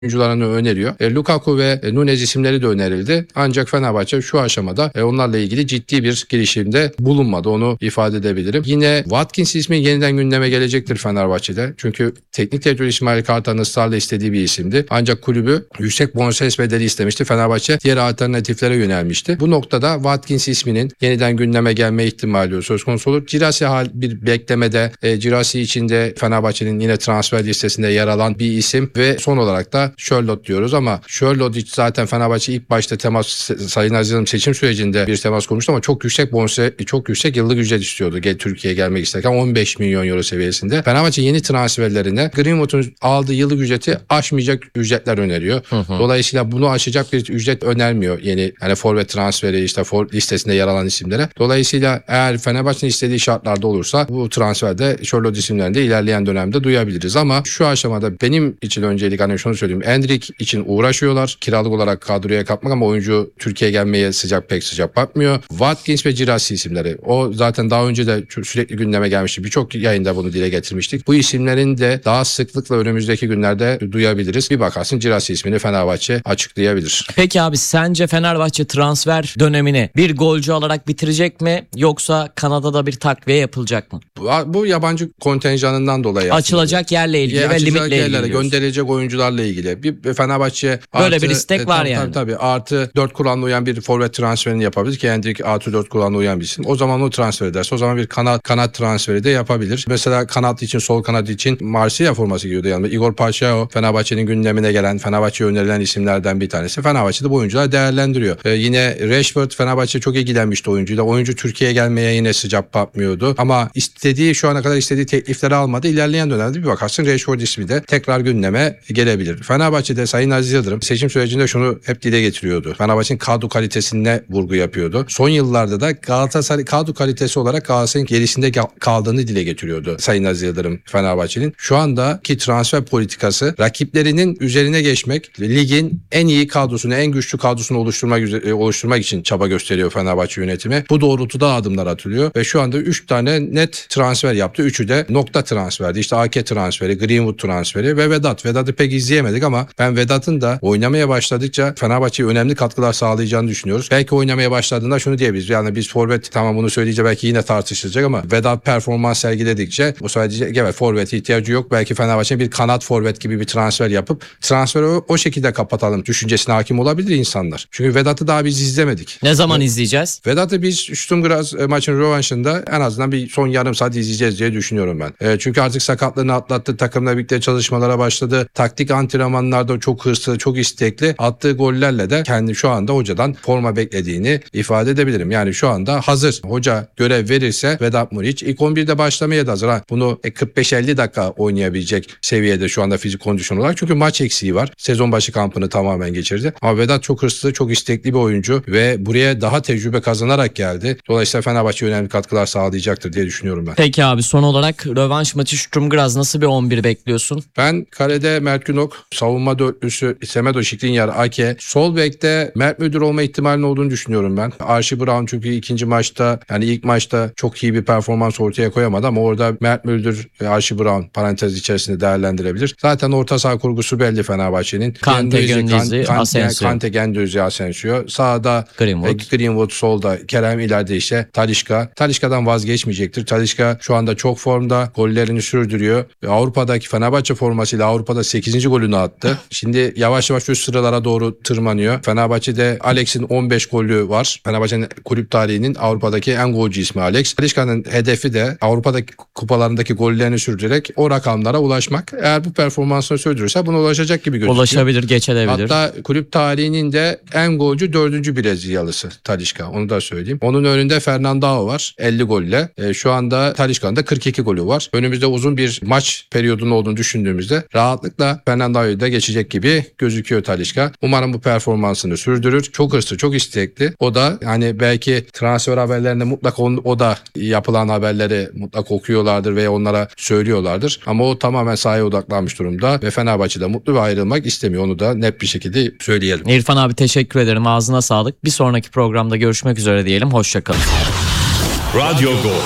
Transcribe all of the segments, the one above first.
oyuncularını öneriyor. Lukaku ve Nunez isimleri de önerildi. Ancak Fenerbahçe şu aşamada onlarla ilgili ciddi bir girişimde bulunmadı. Onu ifade edebilirim. Yine Watkins ismi yeniden gündeme gelecektir Fenerbahçe'de. Çünkü teknik direktör İsmail Kartal'ın ısrarla istediği bir isimdi. Ancak kulübü yüksek bonservis bedeli istemişti. Fenerbahçe diğer alternatiflere yönelmişti. Bu noktada Watkins isminin yeniden gündeme gelme ihtimali söz konusu olur. Girassi bir beklemede. Girassi içinde Fenerbahçe'nin yine transfer listesinde yer alan bir isim ve son olarak da Charlotte diyoruz ama Charlotte zaten Fenerbahçe ilk başta Sayın Aziz'in seçim sürecinde bir temas kurmuştu ama çok yüksek yıllık ücret istiyordu Türkiye'ye gelmek isterken 15 milyon euro seviyesinde. Fenerbahçe yeni transferlerine Greenwood'un aldığı yıllık ücreti aşmayacak ücretler öneriyor. Dolayısıyla bunu aşacak bir ücret önermiyor yeni forvet transferi listesinde yer alan isimlere. Dolayısıyla eğer Fenerbahçe'nin istediği şartlarda olursa bu transferde Charlotte isimlerinde ilerleyen dönemde duyabiliriz ama şu aşamada benim için öncelik şunu söyleyeyim. Endrick için uğraşıyorlar. Kiralık olarak kadroya katmak ama oyuncu Türkiye'ye gelmeye pek sıcak bakmıyor. Watkins ve Girassi isimleri. O zaten daha önce de sürekli gündeme gelmişti. Birçok yayında bunu dile getirmiştik. Bu isimlerin de daha sıklıkla önümüzdeki günlerde duyabiliriz. Bir bakarsın Girassi ismini Fenerbahçe açıklayabilir. Peki abi sence Fenerbahçe transfer dönemini bir golcü alarak bitirecek mi yoksa Kanada'da bir takviye yapılacak mı? Bu yabancı kontenjanından dolayı açılacak yerle ilgili ve limitle ilgili gönderilecek oyuncularla ilgili. Bir Fenerbahçe böyle bir istek var yani. Tabii artı 4 kuralına uyan bir forvet transferini yapabilir ki Endrick artı 4 kuralına uyan bir isim. O zaman o transfer ederse o zaman bir kanat transferi de yapabilir. Mesela kanat için sol kanat için Marsilya forması giyiyordu yani. Igor Paşao Fenerbahçe'nin gündemine gelen Fenerbahçe'ye önerilen isimlerden bir tanesi. Fenerbahçe'de bu oyuncular değerlendiriyor. Yine Rashford Fenerbahçe çok ilgilenmişti oyuncuyla. Oyuncu Türkiye'ye gelmeye yine sıcak bakmıyordu. Ama şu ana kadar istediği teklifleri almadı. İlerleyen dönemde bir bakarsın Rashford ismi de tekrar gündeme gelebilir. Fenerbahçe'de Sayın Aziz Yıldırım seçim sürecinde şunu hep dile getiriyordu. Fenerbahçe'nin kadro kalitesine vurgu yapıyordu. Son yıllarda da Galatasaray kadro kalitesi olarak Galatasaray'ın gerisinde kaldığını dile getiriyordu Sayın Aziz Yıldırım Fenerbahçe'nin. Şu andaki transfer politikası rakiplerinin üzerine geçmek, ligin en iyi kadrosunu, en güçlü kadrosunu oluşturmak için çaba gösteriyor Fenerbahçe yönetimi. Bu doğrultuda adımlar atılıyor ve şu anda 3 tane net transfer yaptı. 3'ü de nokta transferdi. İşte AK transferi, Greenwood transferi ve Vedat. Vedat'ı pek izleyemedik ama ben Vedat'ın da oynamaya başladıkça Fenerbahçe'ye önemli katkılar sağlayacağını düşünüyoruz. Belki oynamaya başladığında şunu diyebiliriz. Yani biz forvet tamam bunu söyleyince belki yine tartışılacak ama Vedat performans sergiledikçe bu sadece evet forvete ihtiyacı yok. Belki Fenerbahçe'nin bir kanat forvet gibi bir transfer yapıp transferi o şekilde kapatalım düşüncesine hakim olabilir insanlar. Çünkü Vedat'ı daha biz izlemedik. Ne zaman izleyeceğiz? Vedat'ı biz Sturm Graz maçın rövanşında en azından bir son yarım saat izleyeceğiz diye düşünüyorum ben. Çünkü artık sakatlığını atlattı. Takımla birlikte çalışmalara başladı. Taktik antrenmanlarda çok hırslı, çok istekli. Attığı gollerle de kendi şu anda hocadan forma beklediğini ifade edebilirim. Yani şu anda hazır. Hoca görev verirse Vedat Muriç ilk 11'de başlamaya da hazır. Bunu 45-50 dakika oynayabilecek seviyede şu anda fizik kondisyon olarak. Çünkü maç eksiği var. Sezon başı kampını tamamen geçirdi. Ama Vedat çok hırslı, çok istekli bir oyuncu ve buraya daha tecrübe kazanarak geldi. Dolayısıyla Fenerbahçe önemli katkılar sağlayacaktır diye düşünüyorum ben. Peki abi son olarak rövanş maçı Sturm Graz nasıl bir 11 bekliyorsun? Ben kalede Mert Günok, savunma dörtlüsü Semedo Şikrinyar, Ake, sol bekte Mert Müldür olma ihtimalinin olduğunu düşünüyorum ben. Archie Brown çünkü ikinci maçta yani ilk maçta çok iyi bir performans ortaya koyamadı ama orada Mert Müldür ve Archie Brown parantez içerisinde değerlendirebilir. Zaten orta saha kurgusu belli Fenerbahçe'nin. Kante, Gündüz'ü, Asensio. Kante, Gündüz'ü, Asensio. Sağda Greenwood, solda Kerem, ileride işte Talisca. Talisca'dan vazgeçmeyecektir. Talisca şu anda çok formda. Gollerini sürdürüyor. Avrupa'daki Fenerbahçe formasıyla Avrupa'da 8. golünü attı. Şimdi yavaş yavaş üst sıralara doğru tırmanıyor. Fenerbahçe'de Alex'in 15 golü var. Fenerbahçe'nin kulüp tarihinin Avrupa'daki en golcü ismi Alex. Talisca'nın hedefi de Avrupa'daki kupalarındaki gollerini sürdürerek o rakamlara ulaşmak. Eğer bu performansını sürdürürse buna ulaşacak gibi gözüküyor. Ulaşabilir, geçebilir. Hatta kulüp tarihinin de en golcü 4. Brezilyalısı Talisca. Onu da söyleyeyim. Onun önünde Fernandao var 50 golle. Şu anda Talisca'nın da 42 golü var. Önümüzde uzun bir maç periyodunun olduğunu düşündüğümüzde rahatlıkla Fernandao'yu da geçecek gibi gözüküyor Talisca. Umarım bu performansını sürdürür. Çok hırslı, çok istekli. O da yani belki transfer haberlerinde mutlaka o da yapılan haberleri mutlaka okuyorlardır ve onlara söylüyorlardır. Ama o tamamen sahaya odaklanmış durumda ve Fenerbahçe'de mutlu ve ayrılmak istemiyor. Onu da net bir şekilde söyleyelim. İrfan abi teşekkür ederim. Ağzına sağlık. Bir sonraki programda görüşmek üzere diyelim. Hoşçakalın. Radyo Gol.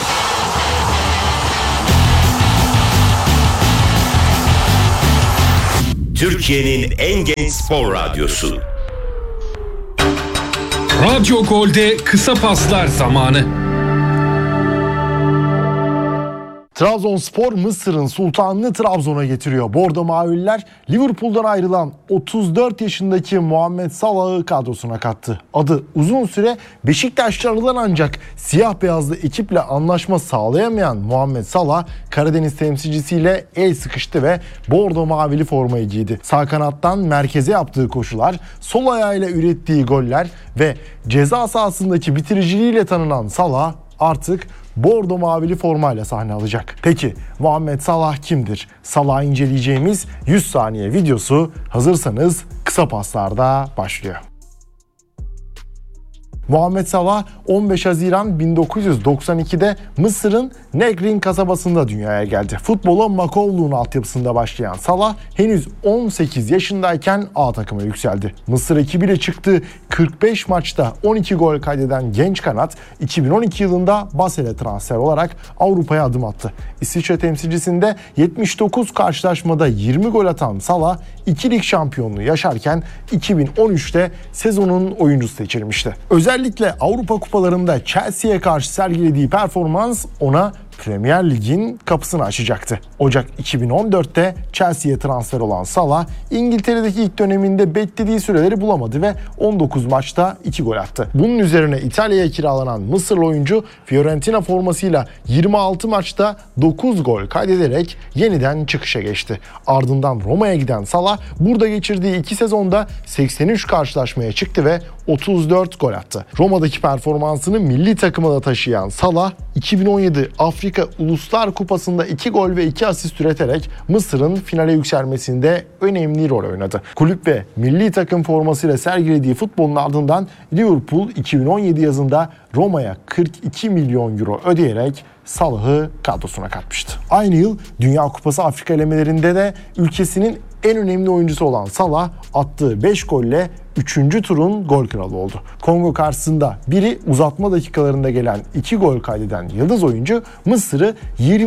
Türkiye'nin en genç spor radyosu. Radyo Gol'de kısa paslar zamanı. Trabzonspor Mısır'ın sultanını Trabzon'a getiriyor. Bordo Mavililer Liverpool'dan ayrılan 34 yaşındaki Muhammed Salah'ı kadrosuna kattı. Adı uzun süre Beşiktaş'ta arılan ancak siyah beyazlı ekiple anlaşma sağlayamayan Muhammed Salah Karadeniz temsilcisiyle el sıkıştı ve Bordo Mavili formayı giydi. Sağ kanattan merkeze yaptığı koşular, sol ayağıyla ürettiği goller ve ceza sahasındaki bitiriciliğiyle tanınan Salah artık Bordo Mavili formayla sahne alacak. Peki Muhammed Salah kimdir? Salah'ı inceleyeceğimiz 100 saniye videosu hazırsanız kısa paslarda başlıyor. Muhammed Salah 15 Haziran 1992'de Mısır'ın Negrin kasabasında dünyaya geldi. Futbola Makovlu'nun altyapısında başlayan Salah henüz 18 yaşındayken A takıma yükseldi. Mısır ekibiyle çıktığı 45 maçta 12 gol kaydeden genç kanat 2012 yılında Basel'e transfer olarak Avrupa'ya adım attı. İsviçre temsilcisinde 79 karşılaşmada 20 gol atan Salah 2 lig şampiyonluğu yaşarken 2013'te sezonun oyuncusu seçilmişti. Özellikle Avrupa kupalarında Chelsea'ye karşı sergilediği performans ona Premier Lig'in kapısını açacaktı. Ocak 2014'te Chelsea'ye transfer olan Salah, İngiltere'deki ilk döneminde beklediği süreleri bulamadı ve 19 maçta 2 gol attı. Bunun üzerine İtalya'ya kiralanan Mısırlı oyuncu Fiorentina formasıyla 26 maçta 9 gol kaydederek yeniden çıkışa geçti. Ardından Roma'ya giden Salah, burada geçirdiği 2 sezonda 83 karşılaşmaya çıktı ve 34 gol attı. Roma'daki performansını milli takıma da taşıyan Salah, 2017 Afrika Uluslar Kupası'nda 2 gol ve 2 asist üreterek Mısır'ın finale yükselmesinde önemli rol oynadı. Kulüp ve milli takım formasıyla sergilediği futbolun ardından Liverpool 2017 yazında Roma'ya 42 milyon euro ödeyerek Salah'ı kadrosuna katmıştı. Aynı yıl Dünya Kupası Afrika elemelerinde de ülkesinin en önemli oyuncusu olan Salah attığı 5 golle 3. turun gol kralı oldu. Kongo karşısında biri uzatma dakikalarında gelen 2 gol kaydeden yıldız oyuncu Mısır'ı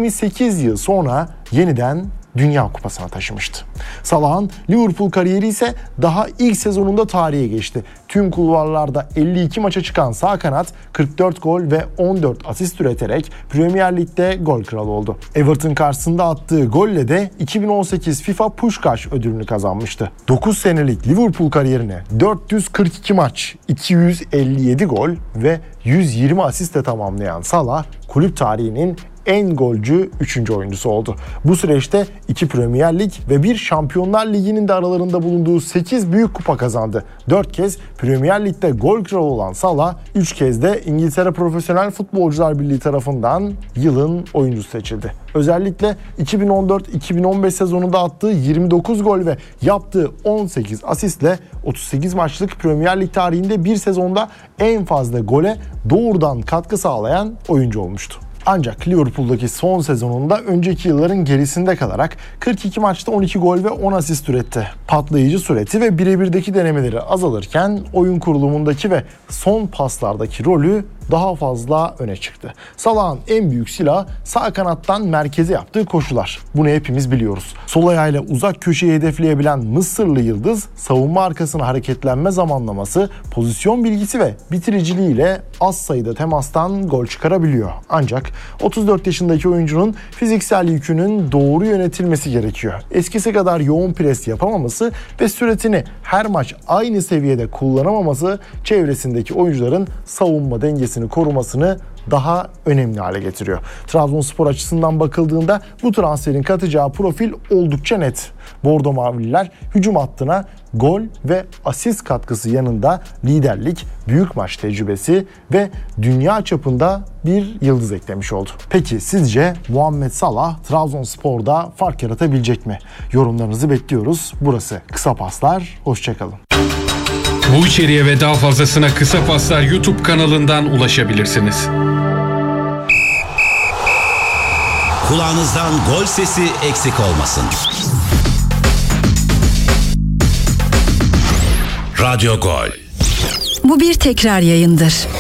28 yıl sonra yeniden Dünya Kupası'na taşımıştı. Salah'ın Liverpool kariyeri ise daha ilk sezonunda tarihe geçti. Tüm kulvarlarda 52 maça çıkan sağ kanat 44 gol ve 14 asist üreterek Premier Lig'de gol kralı oldu. Everton karşısında attığı golle de 2018 FIFA Puskás ödülünü kazanmıştı. 9 senelik Liverpool kariyerine 442 maç, 257 gol ve 120 asistle tamamlayan Salah, kulüp tarihinin en golcü 3. oyuncusu oldu. Bu süreçte 2 Premier Lig ve 1 Şampiyonlar Ligi'nin de aralarında bulunduğu 8 büyük kupa kazandı. 4 kez Premier Lig'de gol kralı olan Salah, 3 kez de İngiltere Profesyonel Futbolcular Birliği tarafından yılın oyuncusu seçildi. Özellikle 2014-2015 sezonunda attığı 29 gol ve yaptığı 18 asistle 38 maçlık Premier Lig tarihinde bir sezonda en fazla gole doğrudan katkı sağlayan oyuncu olmuştu. Ancak Liverpool'daki son sezonunda önceki yılların gerisinde kalarak 42 maçta 12 gol ve 10 asist üretti. Patlayıcı süreti ve birebirdeki denemeleri azalırken oyun kurulumundaki ve son paslardaki rolü daha fazla öne çıktı. Salah'ın en büyük silahı sağ kanattan merkeze yaptığı koşular. Bunu hepimiz biliyoruz. Sol ayağıyla uzak köşeyi hedefleyebilen Mısırlı yıldız, savunma arkasına hareketlenme zamanlaması, pozisyon bilgisi ve bitiriciliğiyle az sayıda temastan gol çıkarabiliyor. Ancak 34 yaşındaki oyuncunun fiziksel yükünün doğru yönetilmesi gerekiyor. Eskisi kadar yoğun pres yapamaması ve süretini her maç aynı seviyede kullanamaması çevresindeki oyuncuların savunma dengesini korumasını daha önemli hale getiriyor. Trabzonspor açısından bakıldığında bu transferin katacağı profil oldukça net. Bordo Mavililer hücum hattına gol ve asist katkısı yanında liderlik, büyük maç tecrübesi ve dünya çapında bir yıldız eklemiş oldu. Peki sizce Muhammed Salah Trabzonspor'da fark yaratabilecek mi? Yorumlarınızı bekliyoruz. Burası Kısa Paslar. Hoşçakalın. Bu içeriğe ve daha fazlasına Kısa Paslar YouTube kanalından ulaşabilirsiniz. Kulağınızdan gol sesi eksik olmasın. Radyo Gol. Bu bir tekrar yayındır.